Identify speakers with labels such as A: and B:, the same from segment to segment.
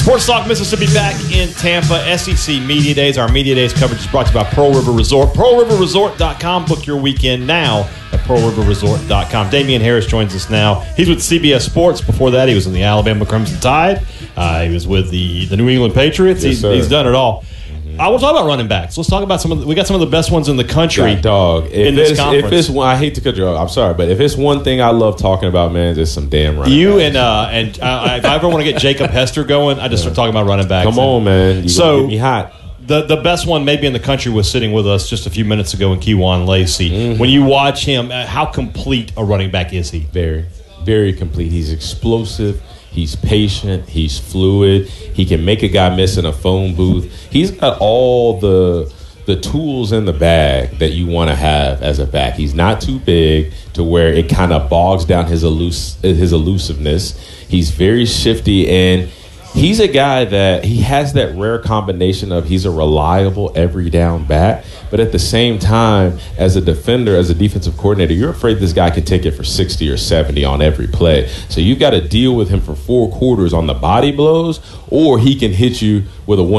A: Sports Talk Mississippi back in Tampa. SEC Media Days. Our Media Days coverage is brought to you by Pearl River Resort. PearlRiverResort.com. Book your weekend now at PearlRiverResort.com. Damian Harris joins us now. He's with CBS Sports. Before that, he was in the Alabama Crimson Tide. He was with the New England Patriots.
B: Yes,
A: he's done it all. I want to talk about running backs. Let's talk about we got some of the best ones in the country.
B: Dog.
A: In this conference.
B: If it's one, I hate to cut you off. I'm sorry, but if it's one thing I love talking about, man, it's some damn running backs.
A: If I ever want to get Jacob Hester going, I just start talking about running backs.
B: Come on, man. You're gonna get me hot.
A: The best one maybe in the country was sitting with us just a few minutes ago in Kejuan Lacey. Mm-hmm. When you watch him, how complete a running back is he?
B: Very, very complete. He's explosive. He's patient. He's fluid. He can make a guy miss in a phone booth. He's got all the tools in the bag that you want to have as a back. He's not too big to where it kind of bogs down his elusiveness. He's very shifty, and he's a guy that he has that rare combination of he's a reliable every down back, but at the same time, as a defender, as a defensive coordinator, you're afraid this guy could take it for 60 or 70 on every play. So you've got to deal with him for 4 quarters on the body blows, or he can hit you with a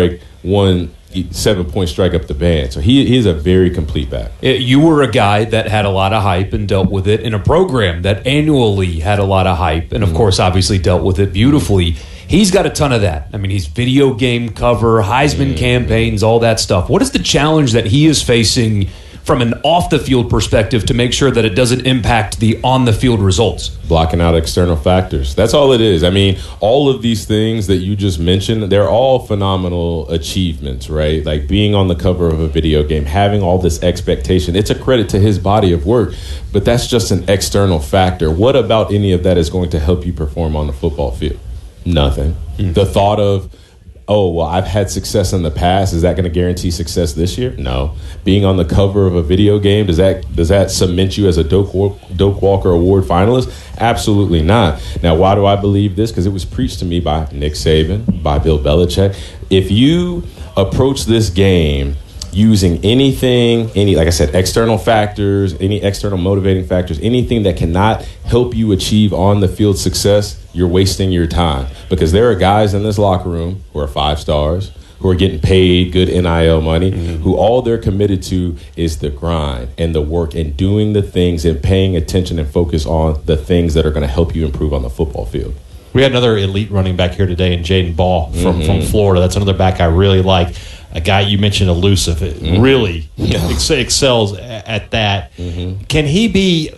B: 7-point strike up the band. So he is a very complete back.
C: You were a guy that had a lot of hype and dealt with it in a program that annually had a lot of hype and, of course, obviously dealt with it beautifully. He's got a ton of that. I mean, he's video game cover, Heisman campaigns, all that stuff. What is the challenge that he is facing from an off-the-field perspective to make sure that it doesn't impact the on-the-field results?
B: Blocking out external factors. That's all it is. I mean, all of these things that you just mentioned, they're all phenomenal achievements, right? Like being on the cover of a video game, having all this expectation. It's a credit to his body of work, but that's just an external factor. What about any of that is going to help you perform on the football field? Nothing. The thought of, oh, well, I've had success in the past. Is that going to guarantee success this year? No. Being on the cover of a video game, does that cement you as a Doak Walker Award finalist? Absolutely not. Now, why do I believe this? Because it was preached to me by Nick Saban, by Bill Belichick. If you approach this game using anything, like I said, external factors, any external motivating factors, anything that cannot help you achieve on the field success, you're wasting your time. Because there are guys in this locker room who are 5 stars, who are getting paid good NIL money, who all they're committed to is the grind and the work and doing the things and paying attention and focus on the things that are going to help you improve on the football field.
A: We had another elite running back here today in Jaden Ball from Florida. That's another back I really like. A guy you mentioned, elusive, really excels at that. Can he be,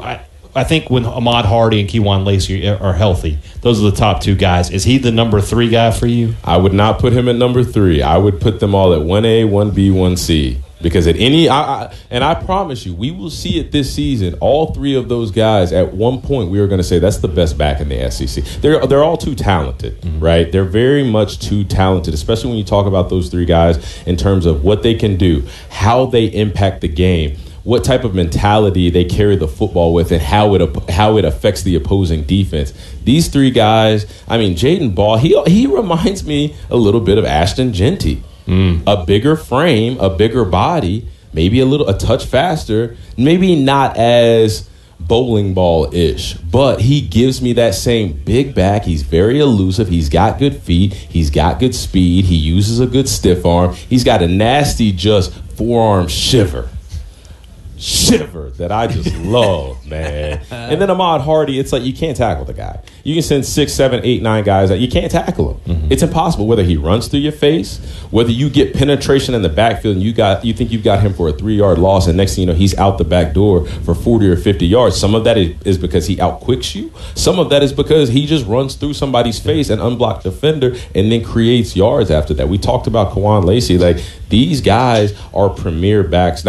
A: I think when Ahmad Hardy and Kejuan Lacey are healthy, those are the top 2 guys. Is he the number 3 guy for you?
B: I would not put him at number 3. I would put them all at 1A, 1B, 1C. Because at I promise you, we will see it this season. All 3 of those guys, at one point, we are going to say that's the best back in the SEC. They're all too talented, right? They're very much too talented, especially when you talk about those 3 guys in terms of what they can do, how they impact the game, what type of mentality they carry the football with, and how it affects the opposing defense. These 3 guys, I mean, Jaden Ball, he reminds me a little bit of Ashton Genty. A bigger frame, a bigger body, maybe a touch faster, maybe not as bowling ball-ish, but he gives me that same big back. He's very elusive. He's got good feet. He's got good speed. He uses a good stiff arm. He's got a nasty just forearm shiver that I just love, man. And then Ahmad Hardy, it's like you can't tackle the guy. You can send 6, 7, 8, 9 guys out. You can't tackle him. It's impossible. Whether he runs through your face, whether you get penetration in the backfield and you think you've got him for a 3-yard loss, and next thing you know, he's out the back door for 40 or 50 yards. Some of that is because he outquicks you. Some of that is because he just runs through somebody's face, an unblocked defender, and then creates yards after that. We talked about Kejuan Lacey. Like, these guys are premier backs.